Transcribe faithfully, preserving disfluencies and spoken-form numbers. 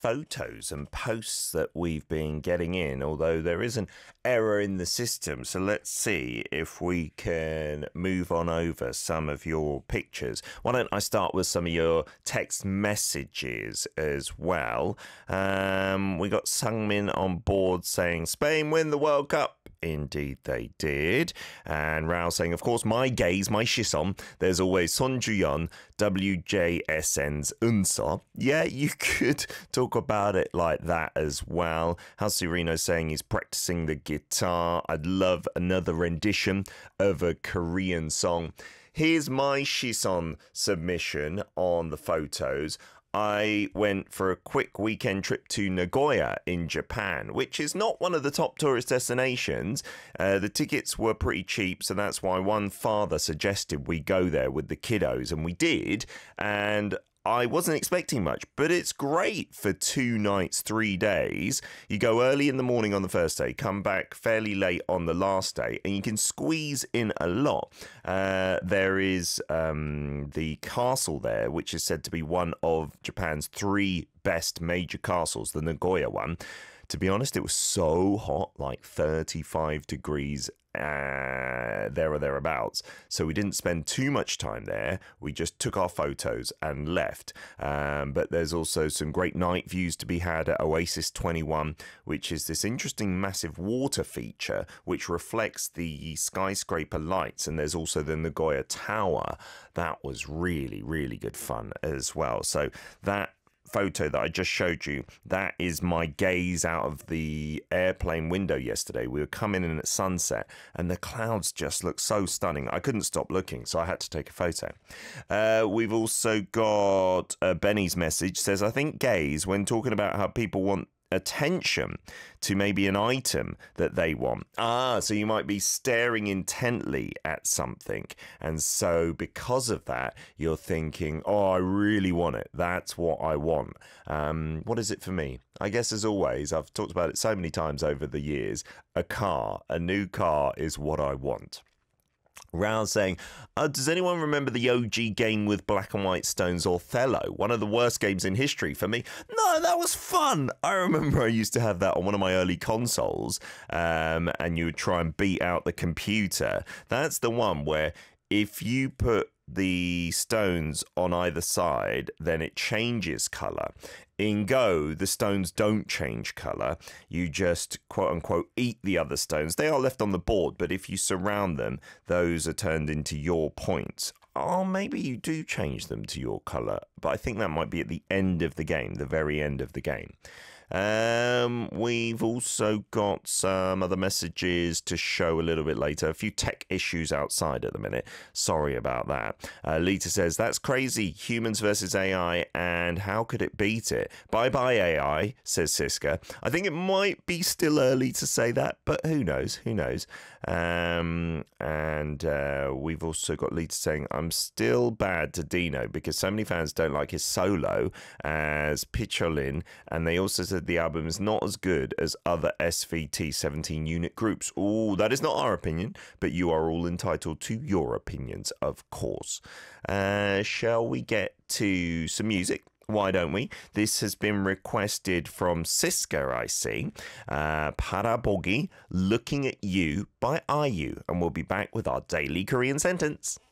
photos and posts that we've been getting in, although there is an error in the system. So let's see if we can move on over some of your pictures. Why don't I start with some of your text messages as well? Um, we got Sungmin on board saying, Spain win the World Cup. Indeed they did. And Rao saying, of course, my gaze, my shison, there's always Son Ju-yeon, W J S N's Unso. Yeah, you could talk about it like that as well. Halsey saying he's practicing the guitar. I'd love another rendition of a Korean song. Here's my shison submission on the photos. I went for a quick weekend trip to Nagoya in Japan, which is not one of the top tourist destinations. Uh, the tickets were pretty cheap, so that's why one father suggested we go there with the kiddos, and we did. And I wasn't expecting much, but it's great for two nights, three days. You go early in the morning on the first day, come back fairly late on the last day, and you can squeeze in a lot. Uh, there is um, the castle there, which is said to be one of Japan's three best major castles, the Nagoya one. To be honest, it was so hot, like thirty-five degrees uh, there or thereabouts. So we didn't spend too much time there. We just took our photos and left. Um, but there's also some great night views to be had at Oasis twenty-one, which is this interesting massive water feature which reflects the skyscraper lights. And there's also the Nagoya Tower. That was really, really good fun as well. So that photo that I just showed you, that is my gaze out of the airplane window yesterday. We were coming in at sunset and the clouds just looked so stunning. I couldn't stop looking, so I had to take a photo. Uh, we've also got uh, Benny's message says, I think gaze, when talking about how people want attention to maybe an item that they want. Ah, so you might be staring intently at something. And so because of that, you're thinking, oh, I really want it. That's what I want. Um, what is it for me? I guess as always, I've talked about it so many times over the years, a car, a new car is what I want. Rao saying, uh, does anyone remember the O G game with black and white stones, Othello? One of the worst games in history for me. No, that was fun. I remember I used to have that on one of my early consoles, um, and you would try and beat out the computer. That's the one where if you put the stones on either side, then it changes color. In Go, the stones don't change color. You just, quote unquote, eat the other stones. They are left on the board, but if you surround them, those are turned into your points. Oh, maybe you do change them to your color, but I think that might be at the end of the game, the very end of the game. Um, we've also got some other messages to show a little bit later. A few tech issues outside at the minute. Sorry about that. Uh, Lita says, that's crazy. Humans versus A I, and how could it beat it? Bye-bye A I, says Siska. I think it might be still early to say that, but who knows? Who knows? Um, and uh, we've also got Lita saying, I'm still bad to Dino because so many fans don't like his solo as Picholin, and they also said the album is not as good as other S V T seventeen unit groups. Oh, that is not our opinion, but you are all entitled to your opinions, of course. Uh, shall we get to some music? Why don't we? This has been requested from Siska, I see. Uh, Parabogi, Looking at You by I U. And we'll be back with our daily Korean sentence.